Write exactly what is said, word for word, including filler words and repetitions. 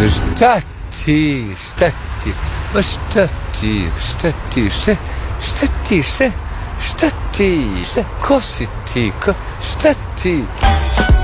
Šta ti, šta ti, ma šta ti, šta ti, šta, šta ti, šta, šta ti, šta, ko si ti, ko, šta ti?